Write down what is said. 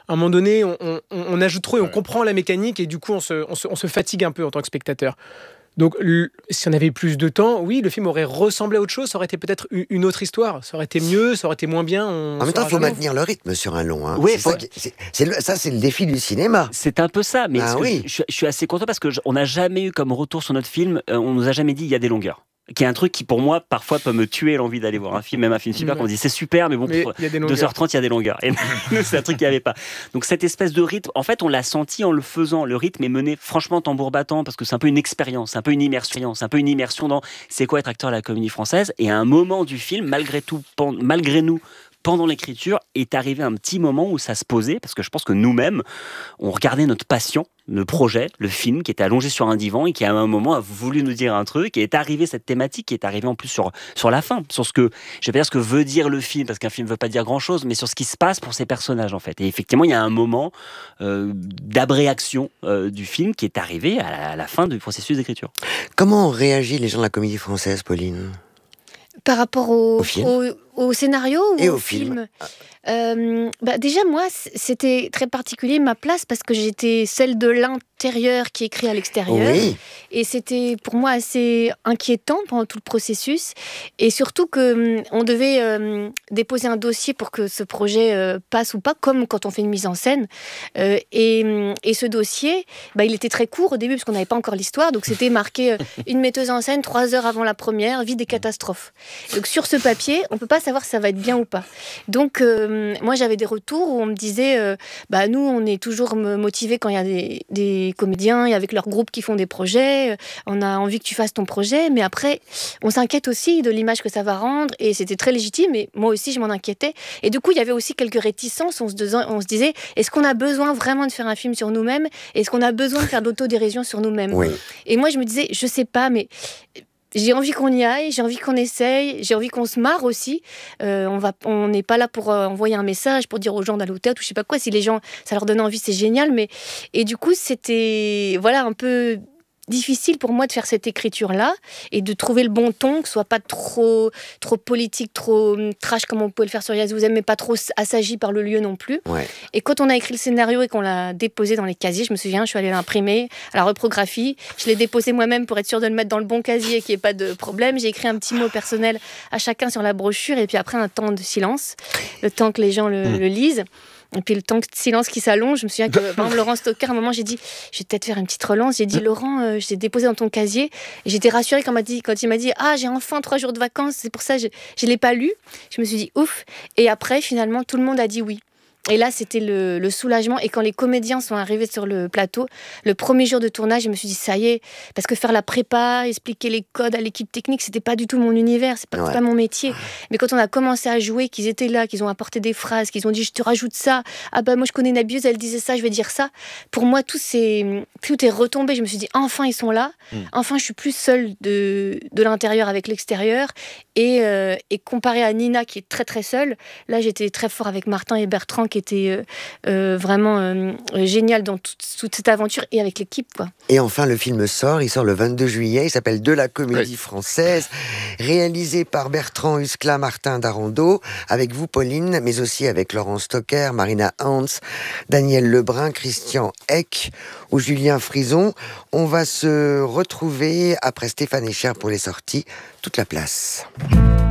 à un moment donné, on ajoute trop et on comprend la mécanique et du coup, on se fatigue un peu en tant que spectateur. Donc, si on avait eu plus de temps, oui, le film aurait ressemblé à autre chose, ça aurait été peut-être une autre histoire. Ça aurait été mieux, ça aurait été moins bien. En même temps, il faut maintenir le rythme sur un long. Hein. Oui, c'est le défi du cinéma. C'est un peu ça, mais oui. je suis assez content parce qu'on n'a jamais eu comme retour sur notre film, on nous a jamais dit il y a des longueurs. Qui est un truc qui, pour moi, parfois peut me tuer l'envie d'aller voir un film, même un film super, qu'on me dit c'est super, mais bon, pour 2h30, il y a des longueurs. Et nous, c'est un truc qu'il n'y avait pas. Donc, cette espèce de rythme, en fait, on l'a senti en le faisant. Le rythme est mené franchement tambour battant, parce que c'est un peu une expérience, c'est un peu une immersion dans c'est quoi être acteur à la Comédie Française. Et à un moment du film, malgré nous, pendant l'écriture, est arrivé un petit moment où ça se posait, parce que je pense que nous-mêmes, on regardait notre passion, le projet, le film, qui était allongé sur un divan et qui, à un moment, a voulu nous dire un truc, et est arrivé cette thématique, qui est arrivée en plus sur la fin, sur ce que, je vais pas dire ce que veut dire le film, parce qu'un film veut pas dire grand-chose, mais sur ce qui se passe pour ces personnages, en fait. Et effectivement, il y a un moment d'abréaction du film qui est arrivé à la fin du processus d'écriture. Comment ont réagi les gens de la Comédie Française, Pauline ? Par rapport au scénario ou et au film Déjà, moi, c'était très particulier ma place parce que j'étais celle de l'intérieur qui écrit à l'extérieur. Oui. Et c'était pour moi assez inquiétant pendant tout le processus. Et surtout qu'on devait déposer un dossier pour que ce projet passe ou pas, comme quand on fait une mise en scène. Et ce dossier, il était très court au début parce qu'on n'avait pas encore l'histoire. Donc c'était marqué une metteuse en scène 3 heures avant la première, vie des catastrophes. Donc sur ce papier, on ne peut pas savoir si ça va être bien ou pas. Donc moi j'avais des retours où on me disait nous on est toujours motivés quand il y a des comédiens et avec leur groupe qui font des projets, on a envie que tu fasses ton projet, mais après on s'inquiète aussi de l'image que ça va rendre, et c'était très légitime, et moi aussi je m'en inquiétais, et du coup il y avait aussi quelques réticences. On se disait, est-ce qu'on a besoin vraiment de faire un film sur nous-mêmes, est-ce qu'on a besoin de faire de l'autodérision sur nous-mêmes? Oui. Et moi je me disais, je sais pas, mais j'ai envie qu'on y aille, j'ai envie qu'on essaye, j'ai envie qu'on se marre aussi. On n'est pas là pour envoyer un message, pour dire aux gens d'aller au théâtre ou je sais pas quoi. Si les gens, ça leur donne envie, c'est génial. Et du coup, c'était un peu difficile pour moi de faire cette écriture-là et de trouver le bon ton, que ce soit pas trop politique, trop trash comme on pouvait le faire sur Yes Vous Aime, mais pas trop assagi par le lieu non plus. Ouais. Et quand on a écrit le scénario et qu'on l'a déposé dans les casiers, je me souviens, je suis allée l'imprimer à la reprographie, je l'ai déposé moi-même pour être sûre de le mettre dans le bon casier et qu'il n'y ait pas de problème. J'ai écrit un petit mot personnel à chacun sur la brochure, et puis après un temps de silence, le temps que les gens le lisent. Et puis le temps de silence qui s'allonge, je me souviens que par exemple Laurent Stocker, à un moment j'ai dit, je vais peut-être faire une petite relance, j'ai dit Laurent, je t'ai déposé dans ton casier, et j'étais rassurée quand il m'a dit j'ai enfin 3 jours de vacances, c'est pour ça que je l'ai pas lu. Je me suis dit ouf, et après finalement tout le monde a dit oui. Et là, c'était le soulagement. Et quand les comédiens sont arrivés sur le plateau, le premier jour de tournage, je me suis dit, ça y est, parce que faire la prépa, expliquer les codes à l'équipe technique, c'était pas du tout mon univers, c'est pas mon métier. Mais quand on a commencé à jouer, qu'ils étaient là, qu'ils ont apporté des phrases, qu'ils ont dit, je te rajoute ça, moi je connais Nabieuse, elle disait ça, je vais dire ça. Pour moi, tout est retombé. Je me suis dit, enfin ils sont là, enfin je suis plus seule de l'intérieur avec l'extérieur. Et comparé à Nina, qui est très très seule, là j'étais très fort avec Martin et Bertrand, qui était vraiment génial dans toute cette aventure, et avec l'équipe, quoi. Et enfin, le film il sort le 22 juillet, il s'appelle De la Comédie Française, réalisé par Bertrand Huskla, Martin Darando, avec vous Pauline, mais aussi avec Laurent Stocker, Marina Hans, Daniel Lebrun, Christian Eck ou Julien Frison. On va se retrouver après Stéphane Echer pour les sorties, toute la place.